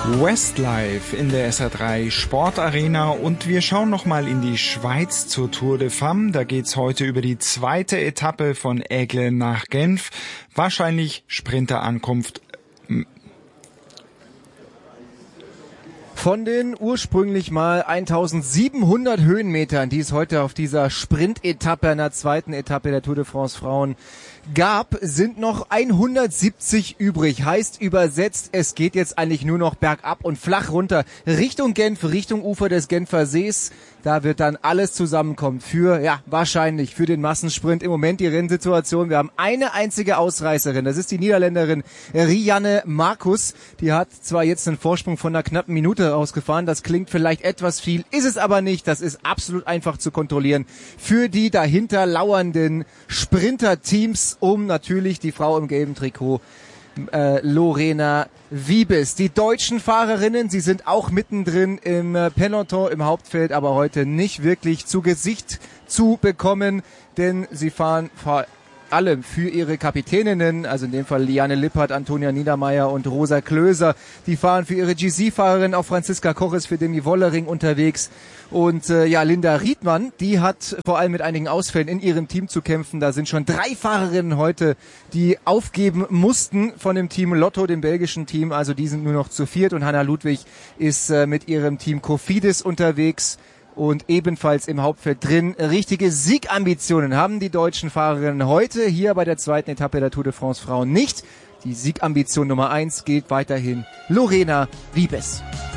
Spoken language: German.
Westlife in der SR3 Sportarena und wir schauen nochmal in die Schweiz zur Tour de Femme. Da geht's heute über die zweite Etappe von Aigle nach Genf. Wahrscheinlich Sprinterankunft. Von den ursprünglich mal 1700 Höhenmetern, die es heute auf dieser Sprintetappe, einer zweiten Etappe der Tour de France Frauen gab, sind noch 170 übrig. Heißt übersetzt, es geht jetzt eigentlich nur noch bergab und flach runter Richtung Genf, Richtung Ufer des Genfer Sees. Da wird dann alles zusammenkommen für, wahrscheinlich für den Massensprint. Im Moment die Rennsituation. Wir haben eine einzige Ausreißerin. Das ist die Niederländerin Rianne Marcus. Die hat zwar jetzt einen Vorsprung von einer knappen Minute rausgefahren. Das klingt vielleicht etwas viel, ist es aber nicht. Das ist absolut einfach zu kontrollieren für die dahinter lauernden Sprinterteams, um natürlich die Frau im gelben Trikot Lorena Wiebes. Die deutschen Fahrerinnen, sie sind auch mittendrin im Peloton, im Hauptfeld, aber heute nicht wirklich zu Gesicht zu bekommen, denn sie fahren vor allem für ihre Kapitäninnen, also in dem Fall Liane Lippert, Antonia Niedermeyer und Rosa Klöser. Die fahren für ihre GC-Fahrerin, auch Franziska Koch ist für Demi Wollering unterwegs. Und Linda Riedmann, die hat vor allem mit einigen Ausfällen in ihrem Team zu kämpfen. Da sind schon 3 Fahrerinnen heute, die aufgeben mussten von dem Team Lotto, dem belgischen Team. Also die sind nur noch zu 4. Und Hanna Ludwig ist mit ihrem Team Cofidis unterwegs. Und ebenfalls im Hauptfeld drin. Richtige Siegambitionen haben die deutschen Fahrerinnen heute hier bei der zweiten Etappe der Tour de France Frauen nicht. Die Siegambition Nummer 1 gilt weiterhin Lorena Wiebes.